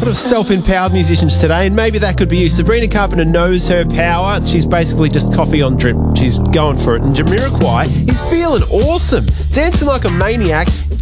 sort of self-empowered musicians today, and maybe that could be you. Sabrina Carpenter knows her power. She's basically just coffee on drip. She's going for it. And Jamiroquai is feeling awesome, dancing like a maniac.